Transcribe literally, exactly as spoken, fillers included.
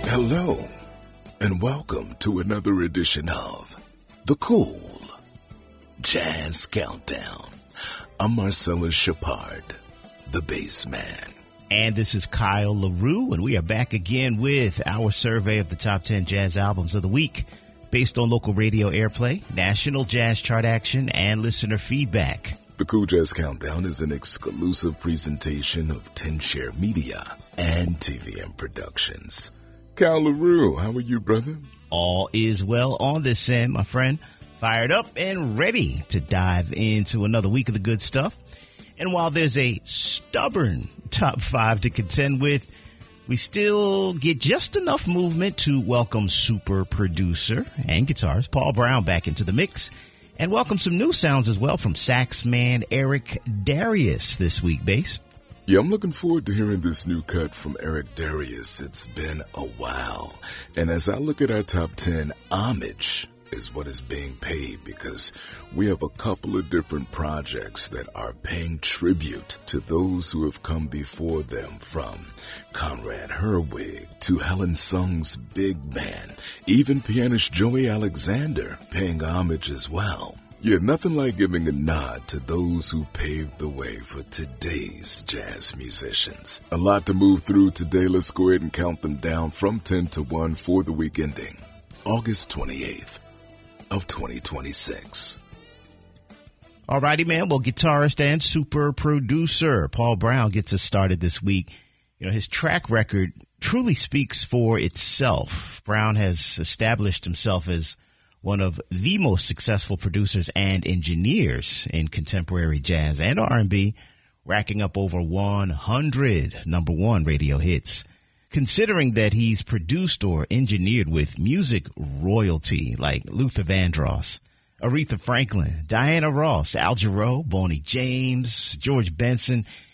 Hello, and welcome to another edition of The Cool Jazz Countdown. I'm Marcellus Shepard, the bass man. And this is Kyle LaRue, and we are back again with our survey of the top ten jazz albums of the week based on local radio airplay, national jazz chart action, and listener feedback. The Cool Jazz Countdown is an exclusive presentation of ten Share Media and T V M Productions. Kyle LaRue, how are you, brother? All is well on this end, my friend. Fired up and ready to dive into another week of the good stuff. And while there's a stubborn top five to contend with, we still get just enough movement to welcome super producer and guitarist Paul Brown back into the mix, and welcome some new sounds as well from sax man Eric Darius this week, bass. Yeah, I'm looking forward to hearing this new cut from Eric Darius. It's been a while. And as I look at our top ten, homage is what is being paid, because we have a couple of different projects that are paying tribute to those who have come before them, from Conrad Herwig to Helen Sung's big band, even pianist Joey Alexander paying homage as well. Yeah, nothing like giving a nod to those who paved the way for today's jazz musicians. A lot to move through today. Let's go ahead and count them down from ten to one for the week ending August twenty-eighth of twenty twenty-six. Alrighty, man. Well, guitarist and super producer Paul Brown gets us started this week. You know, his track record truly speaks for itself. Brown has established himself as one of the most successful producers and engineers in contemporary jazz and R and B, racking up over one hundred number one radio hits. Considering that he's produced or engineered with music royalty like Luther Vandross, Aretha Franklin, Diana Ross, Al Jarreau, Bonnie James, George Benson,